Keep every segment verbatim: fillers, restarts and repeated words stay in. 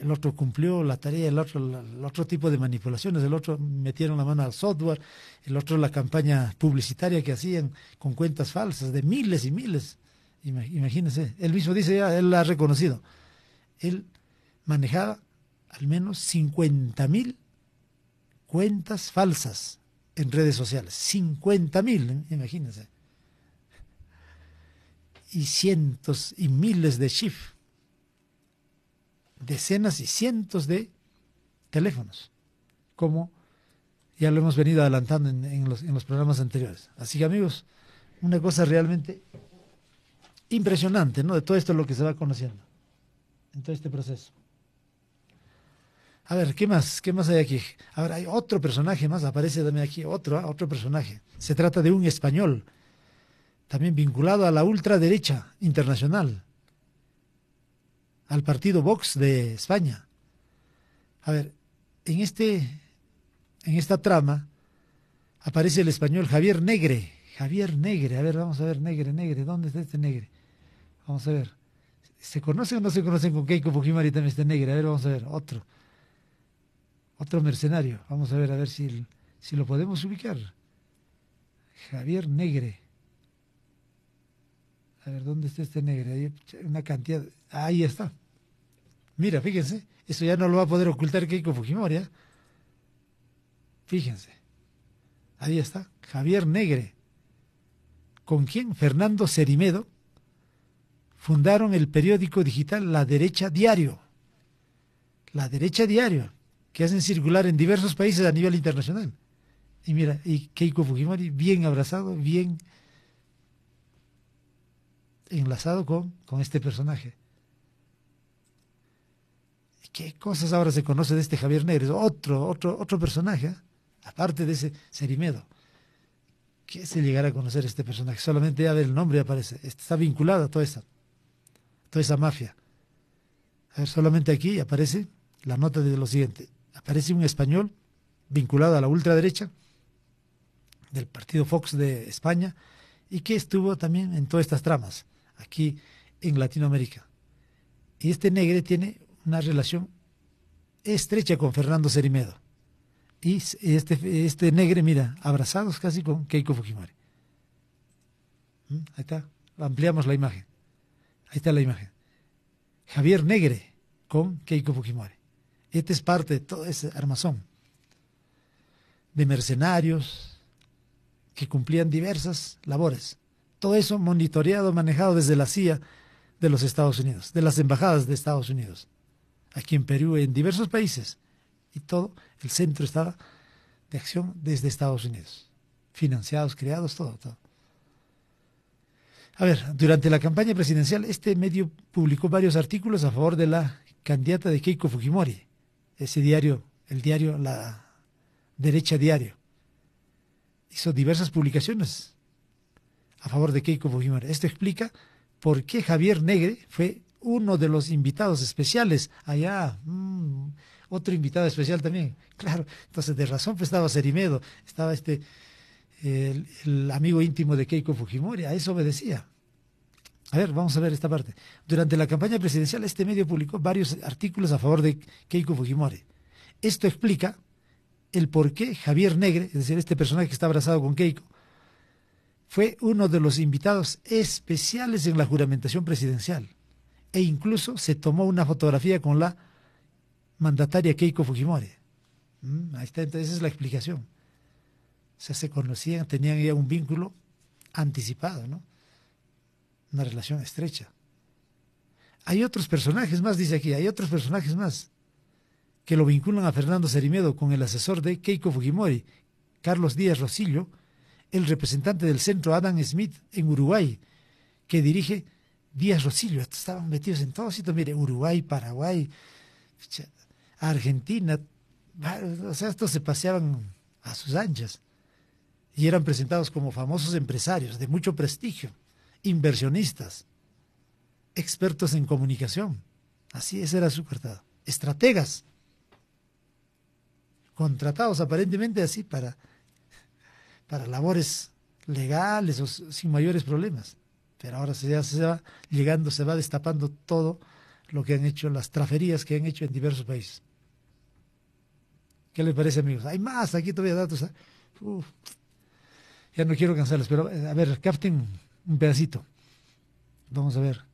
el otro cumplió la tarea, el otro, el otro tipo de manipulaciones, el otro metieron la mano al software, el otro la campaña publicitaria que hacían con cuentas falsas de miles y miles. Imagínense, él mismo dice, ya, él la ha reconocido. Él manejaba al menos cincuenta mil cuentas falsas en redes sociales. cincuenta mil, imagínense. Y cientos y miles de chips. Decenas y cientos de teléfonos, como ya lo hemos venido adelantando en, en, los, en los programas anteriores. Así que, amigos, una cosa realmente impresionante, ¿no? De todo esto lo que se va conociendo en todo este proceso. A ver, ¿qué más? ¿Qué más hay aquí? A ver, hay otro personaje más, aparece también aquí, otro, ¿eh? otro personaje. Se trata de un español, también vinculado a la ultraderecha internacional, al partido Vox de España. A ver, en este, en esta trama aparece el español Javier Negre. Javier Negre, a ver, vamos a ver, Negre, Negre, ¿dónde está este Negre? Vamos a ver. ¿Se conocen o no se conocen con Keiko Fujimori también este Negre? A ver, vamos a ver, otro. Otro mercenario. Vamos a ver, a ver si, si lo podemos ubicar. Javier Negre. A ver, ¿dónde está este Negre? Hay una cantidad. Ahí está. Mira, fíjense, eso ya no lo va a poder ocultar Keiko Fujimori, ¿eh? Fíjense. Ahí está, Javier Negre. ¿Con quién? Fernando Cerimedo. Fundaron el periódico digital La Derecha Diario. La Derecha Diario, que hacen circular en diversos países a nivel internacional. Y mira, y Keiko Fujimori bien abrazado, bien enlazado con, con este personaje. ¿Qué cosas ahora se conoce de este Javier Negre? Otro, otro, otro personaje, ¿eh? Aparte de ese Cerimedo. ¿Qué se llegará a conocer este personaje? Solamente ya ver el nombre aparece. Está vinculado a toda esa, toda esa mafia. A ver, solamente aquí aparece la nota de lo siguiente. Aparece un español vinculado a la ultraderecha del partido Vox de España y que estuvo también en todas estas tramas aquí en Latinoamérica. Y este Negre tiene una relación estrecha con Fernando Cerimedo. Y este, este Negre, mira, abrazados casi con Keiko Fujimori. ¿Mm? Ahí está, ampliamos la imagen. Ahí está la imagen. Javier Negre con Keiko Fujimori. Este es parte de todo ese armazón de mercenarios que cumplían diversas labores. Todo eso monitoreado, manejado desde la C I A de los Estados Unidos, de las embajadas de Estados Unidos, aquí en Perú, en diversos países. Y todo el centro estaba de acción desde Estados Unidos. Financiados, creados, todo, todo. A ver, durante la campaña presidencial, este medio publicó varios artículos a favor de la candidata de Keiko Fujimori. Ese diario, el diario La Derecha Diario, hizo diversas publicaciones a favor de Keiko Fujimori. Esto explica por qué Javier Negre fue uno de los invitados especiales allá. Mmm, otro invitado especial también, claro. Entonces, de razón pues estaba Cerimedo, estaba este el, el amigo íntimo de Keiko Fujimori, a eso obedecía. A ver, vamos a ver esta parte. Durante la campaña presidencial, este medio publicó varios artículos a favor de Keiko Fujimori. Esto explica el por qué Javier Negre, es decir, este personaje que está abrazado con Keiko, fue uno de los invitados especiales en la juramentación presidencial. E incluso se tomó una fotografía con la mandataria Keiko Fujimori. Mm, ahí está, entonces esa es la explicación. O sea, se conocían, tenían ya un vínculo anticipado, ¿no? Una relación estrecha. Hay otros personajes más, dice aquí, hay otros personajes más que lo vinculan a Fernando Cerimedo con el asesor de Keiko Fujimori, Carlos Díaz Rosillo, el representante del centro Adam Smith en Uruguay, que dirige Díaz Rosillo. Estaban metidos en todos sitios, mire, Uruguay, Paraguay, Argentina, o sea, estos se paseaban a sus anchas y eran presentados como famosos empresarios de mucho prestigio, inversionistas, expertos en comunicación. Así ese era su cartado. Estrategas, contratados aparentemente así para, para labores legales o sin mayores problemas. Pero ahora se, ya se va llegando, se va destapando todo lo que han hecho, las traferías que han hecho en diversos países. ¿Qué les parece, amigos? Hay más, aquí todavía datos. ¿eh? Uf, ya no quiero cansarles, pero a ver, capten un pedacito. Vamos a ver.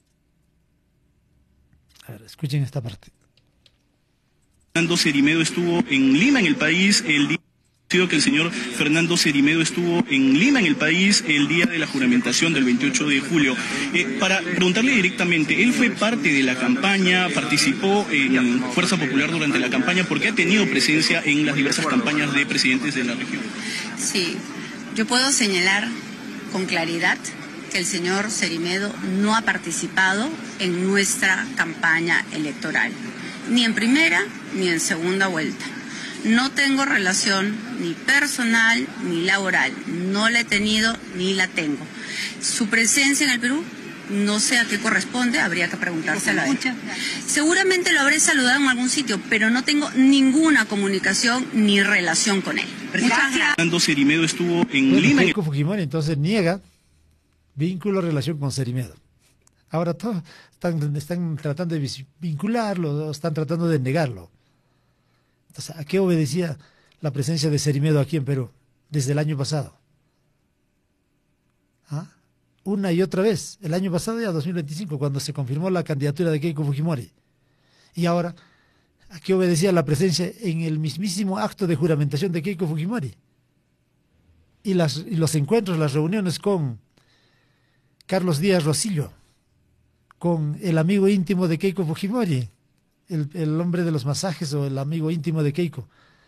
A ver, escuchen esta parte. Fernando Cerimedo estuvo en Lima, en el país, el día que el señor Fernando Cerimedo estuvo en Lima, en el país, el día de la juramentación del veintiocho de julio. Eh, para preguntarle directamente, él fue parte de la campaña, participó en Fuerza Popular durante la campaña, porque ha tenido presencia en las diversas campañas de presidentes de la región. Sí, yo puedo señalar con claridad que el señor Cerimedo no ha participado en nuestra campaña electoral, ni en primera ni en segunda vuelta. No tengo relación ni personal ni laboral, no la he tenido ni la tengo. Su presencia en el Perú, no sé a qué corresponde, habría que preguntárselo a él. Seguramente lo habré saludado en algún sitio, pero no tengo ninguna comunicación ni relación con él. Fernando Cerimedo estuvo en bueno, Lima. Keiko Fujimori entonces niega vínculo, relación con Cerimedo. Ahora todos están, están tratando de vincularlo, están tratando de negarlo. Entonces, ¿a qué obedecía la presencia de Cerimedo aquí en Perú desde el año pasado? ¿Ah? Una y otra vez, el año pasado ya dos mil veinticinco, cuando se confirmó la candidatura de Keiko Fujimori. Y ahora, ¿a qué obedecía la presencia en el mismísimo acto de juramentación de Keiko Fujimori? Y, las, y los encuentros, las reuniones con Carlos Díaz Rosillo, con el amigo íntimo de Keiko Fujimori, el, el hombre de los masajes o el amigo íntimo de Keiko,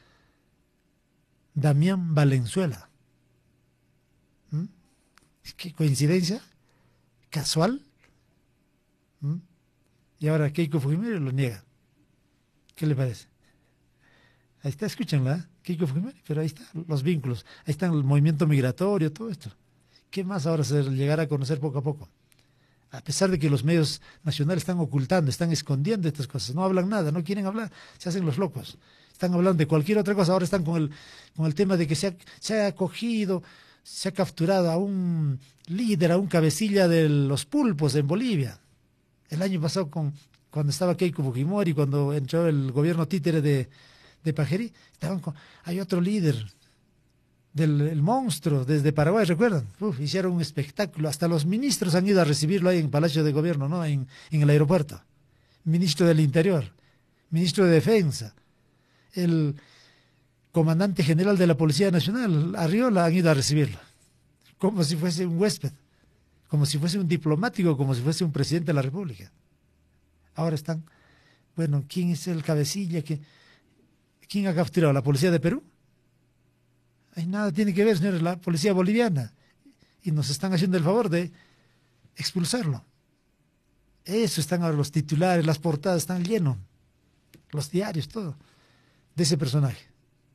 Damián Valenzuela. ¿Mm? ¿Qué coincidencia? ¿Casual? ¿Mm? Y ahora Keiko Fujimori lo niega. ¿Qué le parece? Ahí está, escúchenla, ¿eh? Keiko Fujimori, pero ahí están los vínculos, ahí está el movimiento migratorio, todo esto. ¿Qué más ahora se llegará a conocer poco a poco? A pesar de que los medios nacionales están ocultando, están escondiendo estas cosas, no hablan nada, no quieren hablar, se hacen los locos. Están hablando de cualquier otra cosa, ahora están con el, con el tema de que se ha, se ha acogido, se ha capturado a un líder, a un cabecilla de los pulpos en Bolivia. El año pasado, con, cuando estaba Keiko Fujimori, cuando entró el gobierno títere de, de Pajeri, estaban con, hay otro líder del el monstruo desde Paraguay, ¿recuerdan? Uf, hicieron un espectáculo, hasta los ministros han ido a recibirlo ahí en Palacio de Gobierno, ¿no? En, en el aeropuerto. Ministro del Interior, ministro de Defensa, el comandante general de la Policía Nacional, Arriola, han ido a recibirlo, como si fuese un huésped, como si fuese un diplomático, como si fuese un presidente de la República. Ahora están, bueno, ¿quién es el cabecilla? ¿Quién, quién ha capturado? ¿La Policía de Perú? Hay nada tiene que ver, señores, la policía boliviana. Y nos están haciendo el favor de expulsarlo. Eso están ahora los titulares, las portadas están llenos. Los diarios, todo. De ese personaje.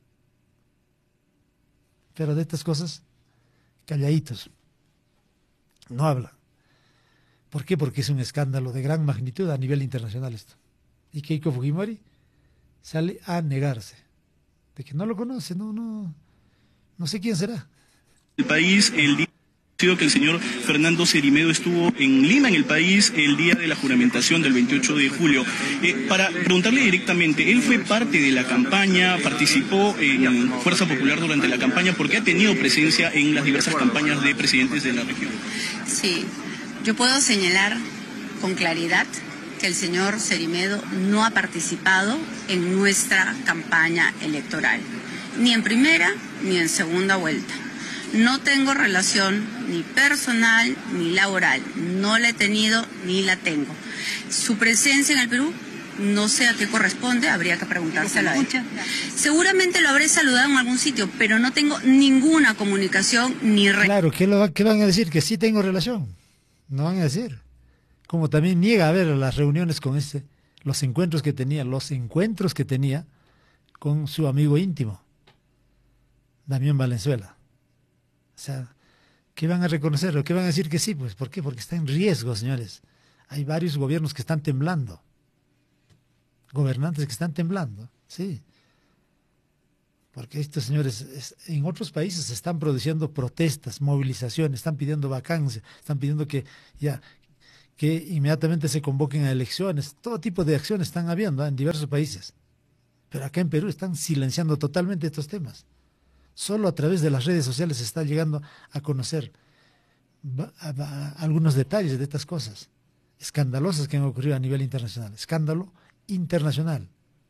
Pero de estas cosas, calladitos. No habla. ¿Por qué? Porque es un escándalo de gran magnitud a nivel internacional esto. Y Keiko Fujimori sale a negarse. De que no lo conoce, no, no... No sé quién será. El país, el día que el señor Fernando Cerimedo estuvo en Lima, en el país, el día de la juramentación del veintiocho de julio. Eh, para preguntarle directamente, él fue parte de la campaña, participó en Fuerza Popular durante la campaña, porque ha tenido presencia en las diversas campañas de presidentes de la región. Sí, yo puedo señalar con claridad que el señor Cerimedo no ha participado en nuestra campaña electoral, ni en primera ni en segunda vuelta. No tengo relación ni personal ni laboral, no la he tenido ni la tengo. Su presencia en el Perú, no sé a qué corresponde, habría que preguntárselo a él. Seguramente lo habré saludado en algún sitio, pero no tengo ninguna comunicación ni relación. Claro, ¿qué, lo, ¿qué van a decir? Que sí tengo relación. No van a decir. Como también niega a ver las reuniones con ese, los encuentros que tenía, los encuentros que tenía con su amigo íntimo, Damián Valenzuela. O sea, ¿qué van a reconocer o qué van a decir que sí? Pues, ¿por qué? Porque está en riesgo, señores. Hay varios gobiernos que están temblando. Gobernantes que están temblando, sí. Porque estos señores, es, en otros países se están produciendo protestas, movilizaciones, están pidiendo vacancia, están pidiendo que ya que inmediatamente se convoquen a elecciones. Todo tipo de acciones están habiendo, ¿eh?, en diversos países. Pero acá en Perú están silenciando totalmente estos temas. Solo a través de las redes sociales se está llegando a conocer a, a, a algunos detalles de estas cosas escandalosas que han ocurrido a nivel internacional. Escándalo internacional.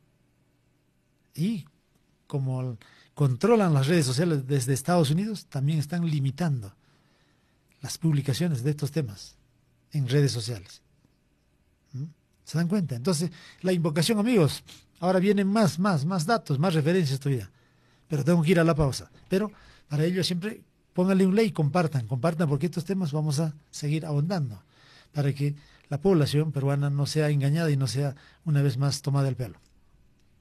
Y como controlan las redes sociales desde Estados Unidos, también están limitando las publicaciones de estos temas en redes sociales. ¿Mm? ¿Se dan cuenta? Entonces, la invocación, amigos, ahora vienen más, más, más datos, más referencias todavía. Pero tengo que ir a la pausa. Pero para ello siempre pónganle un like y compartan, compartan, porque estos temas vamos a seguir ahondando para que la población peruana no sea engañada y no sea una vez más tomada el pelo.